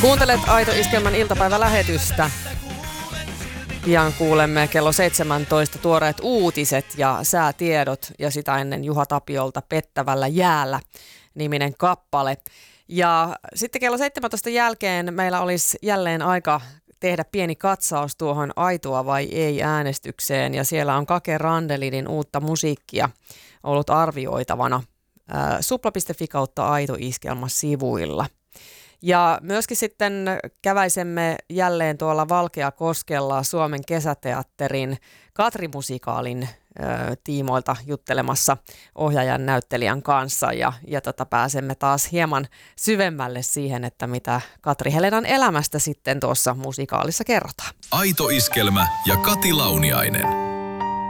Kuuntelet Aito Iskelmän iltapäivälähetystä. Pian kuulemme kello 17 tuoreet uutiset ja säätiedot ja sitä ennen Juha Tapiolta Pettävällä jäällä -niminen kappale. Ja sitten kello 17 jälkeen meillä olisi jälleen aika tehdä pieni katsaus tuohon Aitoa vai ei -äänestykseen, ja siellä on Kake Randelidin uutta musiikkia ollut arvioitavana supla.fi/Aito Iskelma -sivuilla. Ja myöskin sitten käväisemme jälleen tuolla Valkeakoskella Suomen kesäteatterin Katri-musikaalin tiimoilta juttelemassa ohjaajan näyttelijän kanssa ja pääsemme taas hieman syvemmälle siihen, että mitä Katri Helenan elämästä sitten tuossa musikaalissa kerrotaan. Aito Iskelmä ja Kati Launiainen.